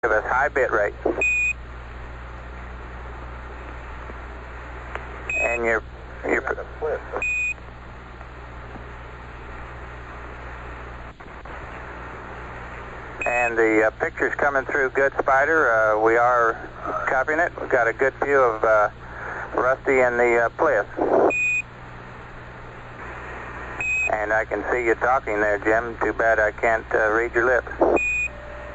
Give us high bit rate. And your and the picture's coming through good, Spider. We are copying it. We've got a good view of Rusty and the Bliss. And I can see you talking there, Jim. Too bad I can't read your lips.